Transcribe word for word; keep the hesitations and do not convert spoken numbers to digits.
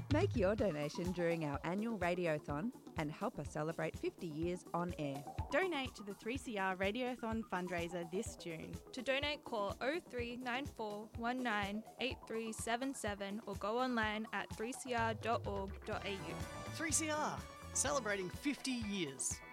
Make your donation during our annual Radiothon and help us celebrate fifty years on air. Donate to the three C R Radiothon fundraiser this June. To donate, call oh three nine four one nine eight three seven seven or go online at three c r dot org dot a u. three C R, celebrating fifty years.